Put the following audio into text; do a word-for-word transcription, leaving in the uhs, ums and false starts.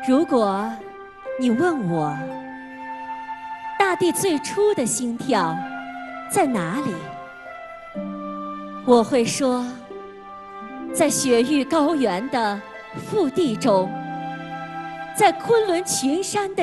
如果你问我，大地最初的心跳在哪里？我会说，在雪域高原的腹地中，在昆仑群山的